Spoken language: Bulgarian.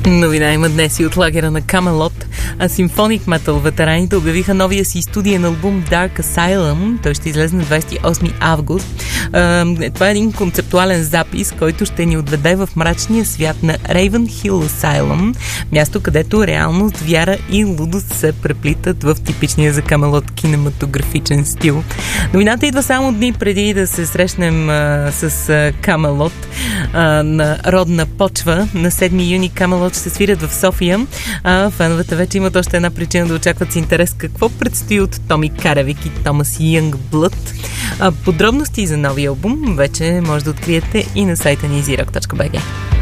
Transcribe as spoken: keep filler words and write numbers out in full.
Новина има днес и от лагера на Камелот, а Symphonic Metal ветераните обявиха новия си студиен албум Dark Asylum. Той ще излезе на двадесет и осми август. Това е един концептуален запис, който ще ни отведе в мрачния свят на Raven Hill Asylum, място, където реалност, вяра и лудост се преплитат в типичния за Камелот кинематографичен стил. Новината идва само дни преди да се срещнем а, с Камелот на родна почва. На седми юни Камелот ще свирят в София, а феновете вече имат още една причина да очакват с интерес какво предстои от Томи Каревик и Томас Йънгблът. Подробности за новия албум вече може да откриете и на сайта ни зирок точка би джи.